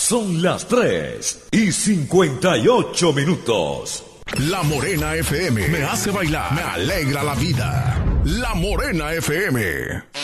Son las 3:58. La Morena FM me hace bailar, me alegra la vida. La Morena FM.